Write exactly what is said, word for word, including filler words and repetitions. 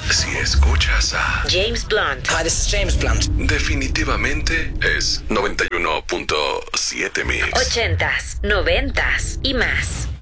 Si escuchas a James Blunt. Hi, this is James Blunt. definitivamente es noventa y uno punto siete Mix. Ochentas, noventas y más.